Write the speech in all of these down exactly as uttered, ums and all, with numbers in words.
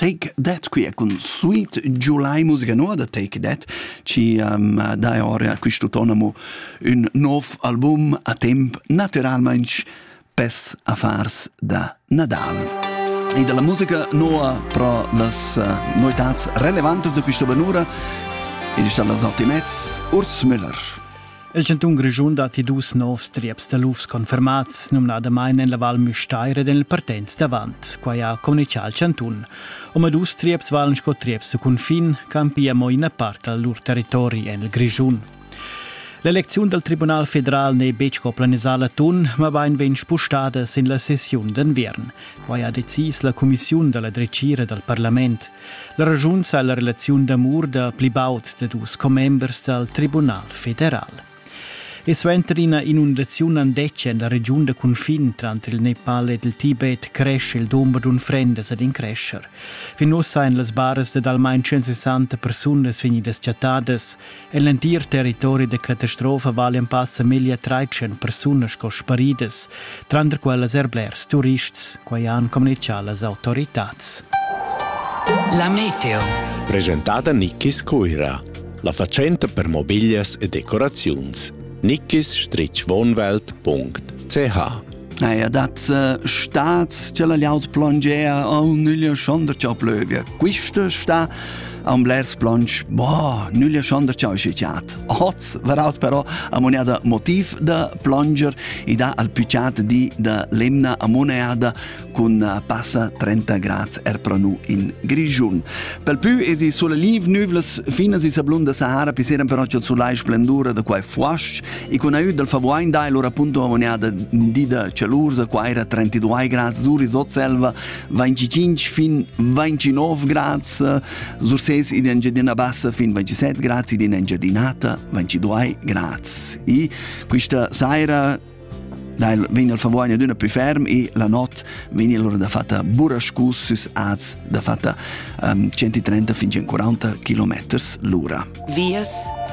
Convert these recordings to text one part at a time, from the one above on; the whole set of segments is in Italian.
Take That qui è con Sweet July, musica nuova da Take That, ci um, dà ora a questo tono un nuovo album a tempo naturalmente pes a fars da Nadal. E della musica nuova pro las uh, noitats relevantes da questa banura e di sta las ottimets Urs Müller. Il centun Grischun dat i dus novs trieps da lufs confermats, numnada mai nella Val Müstaire del partenz davant, qua ha comunicato il centun. Oma dus trieps valen sco trieps da confin, campia mo in part al lur territori en il Grischun. L'elezione del Tribunal Federal ne becco planesala tun, ma va in ven spustata sin la sessione d'invern, qua ha decis la commissione della drecira del Parlament. La ragione sa la relazione d'amur da plibaut de dus comembers del Tribunal Federal. E suenter una inundazione andeccia in la regione de confin tra il Nepal e il Tibet cresce il numero d'un frendes ad increscer. Finossa in las barres de almeno centosessanta persone finidas chattadas e l'entir territorio de catastrofa vale un passa mille trecento persone sco sparidas, tranne quelles erblers turists, quai han comunicato las autoritats. La meteo. Presentata Nickis Coira, la facenta per mobilias e decorazions. nickis wohnwelt punkt c h. Naja, dat uh, staat ce la liaut plongea o nulla schonder ciao plövia. Quista sta a un blers plonge, boh, nulla schonder ciao schiciat. Oz veraut però a moneda motiv da plonger e da al picciat di da lemna a moneda con uh, passa trenta gradi er pranu in Grischun. Per più esi sulle liv nuvles finas is a blunda Sahara piseren però c'è sulla splendura da quai fuasch e con aiut del favoin dai loro appunto a moneda di da celursa qua era trentadue gradi suri sotselva venticinque fin ventinove gradi sur ses in Engiadina bassa fin ventisette gradi in Engiadinata ventidue gradi e questa sera dai viene il favoine d'una più ferm e la notte viene loro da fatta burascus sus az da fatta um, centotrenta fin centoquaranta chilometri l'ora. Vias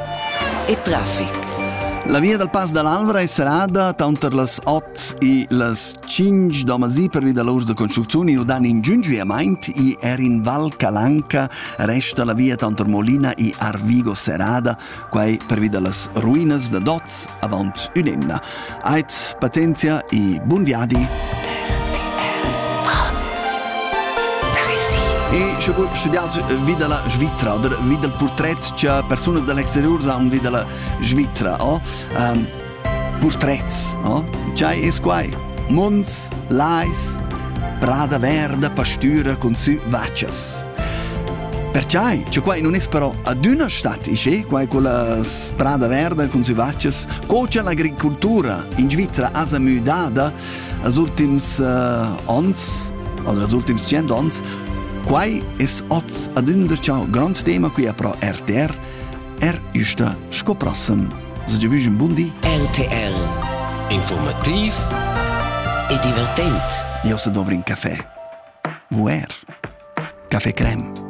e traffic. La via del Pas dall'Alvera è serata tra le otto e le cinque domani per via dell'urs de costruzione e dan in giungiamento e er in Val Calanca resta la via tra Molina e Arvigo serata quai per via delle ruines de Doz avant un'emna. Ait pazienza e buon viadi. E se voi studiate vita la Svizzera o vita il portrait che persone dall'exterior hanno vita la Svizzera o um, portraits o c'hai es quai Mons, Lais, Prada Verde, Pastura con su vaccias. Perciò c'è qua non è però ad una stadt isce qua con la Prada Verde con su vaccias cocia l'agricoltura in Svizzera asa mudada as ultims uh, ons o as ultims cent ons. Quai es oz ad un ciao grand tema qui a pro R T R er justa scoprossem. Se du vision bundi R T R informativ e divertent. Io se dovrin caffè. Vuer. Caffè crème.